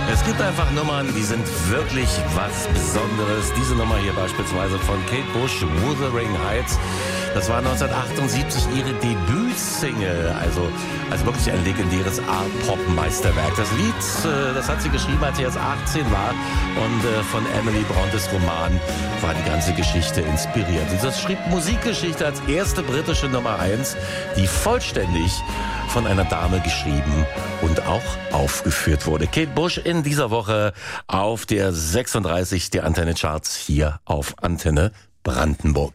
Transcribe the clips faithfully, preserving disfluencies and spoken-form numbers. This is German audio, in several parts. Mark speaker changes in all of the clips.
Speaker 1: Es gibt einfach Nummern, die sind wirklich was Besonderes. Diese Nummer hier beispielsweise von Kate Bush, Wuthering Heights. Das war neunzehnhundertachtundsiebzig ihre Debütsingle, also, also wirklich ein legendäres Art-Pop-Meisterwerk. Das Lied, äh, das hat sie geschrieben, als sie erst achtzehn war, und äh, von Emily Brontes Roman war die ganze Geschichte inspiriert. Und das schrieb Musikgeschichte als erste britische Nummer eins, die vollständig von einer Dame geschrieben und auch aufgeführt wurde. Kate Bush in dieser Woche auf der sechsunddreißig der Antenne Charts hier auf Antenne Brandenburg.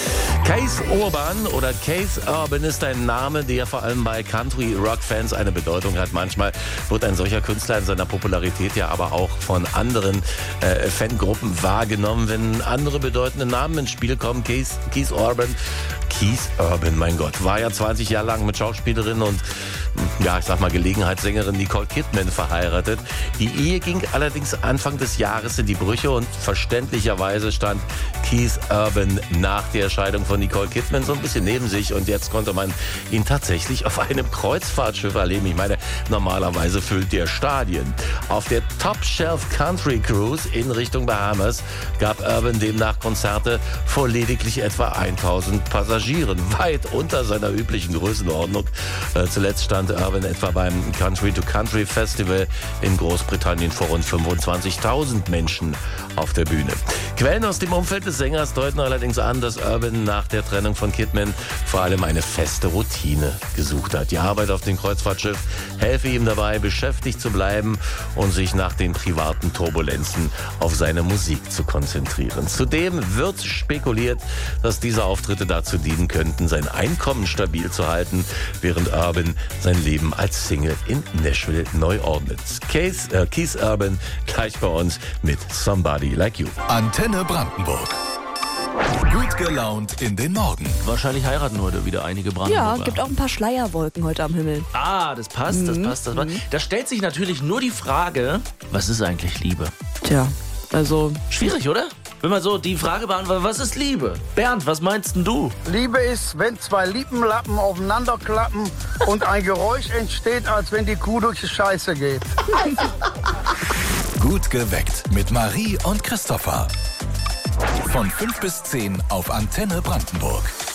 Speaker 1: Kees Urban oder Kees Urban ist ein Name, der vor allem bei Country-Rock-Fans eine Bedeutung hat. Manchmal wird ein solcher Künstler in seiner Popularität ja aber auch von anderen äh, Fangruppen wahrgenommen. Wenn andere bedeutende Namen ins Spiel kommen, Kees, Kees Urban, Kees Urban, mein Gott, war ja zwanzig Jahre lang mit Schauspielerin und, ja, ich sag mal, Gelegenheitssängerin Nicole Kidman verheiratet. Die Ehe ging allerdings Anfang des Jahres in die Brüche und verständlicherweise stand Kees Urban nach der Scheidung von Nicole Kidman so ein bisschen neben sich, und jetzt konnte man ihn tatsächlich auf einem Kreuzfahrtschiff erleben. Ich meine, normalerweise füllt der Stadien. Auf der Top Shelf Country Cruise in Richtung Bahamas gab Urban demnach Konzerte vor lediglich etwa tausend Passagieren, weit unter seiner üblichen Größenordnung. Äh, zuletzt stand Urban etwa beim Country to Country Festival in Großbritannien vor rund fünfundzwanzigtausend Menschen auf der Bühne. Quellen aus dem Umfeld des Sängers deuten allerdings an, dass Urban nach der Trennung von Kidman vor allem eine feste Routine gesucht hat. Die Arbeit auf dem Kreuzfahrtschiff helfe ihm dabei, beschäftigt zu bleiben und sich nach den privaten Turbulenzen auf seine Musik zu konzentrieren. Zudem wird spekuliert, dass diese Auftritte dazu dienen könnten, sein Einkommen stabil zu halten, während Urban sein Leben als Single in Nashville neu ordnet. Kees, äh, Kees Urban gleich bei uns mit Somebody Like You.
Speaker 2: Antenne Brandenburg. Gut gelaunt in den Morgen.
Speaker 3: Wahrscheinlich heiraten heute wieder einige Brandenburger.
Speaker 4: Ja, gibt auch ein paar Schleierwolken heute am Himmel.
Speaker 3: Ah, das passt,
Speaker 4: Mhm.
Speaker 3: das passt. Das passt. Da stellt sich natürlich nur die Frage, was ist eigentlich Liebe?
Speaker 4: Tja, also...
Speaker 3: Schwierig, oder? Wenn man so die Frage beantwortet, was ist Liebe? Bernd, was meinst denn du?
Speaker 5: Liebe ist, wenn zwei Lippenlappen aufeinander klappen und ein Geräusch entsteht, als wenn die Kuh durch die Scheiße geht.
Speaker 2: Gut geweckt mit Marie und Christopher. Von fünf bis zehn auf Antenne Brandenburg.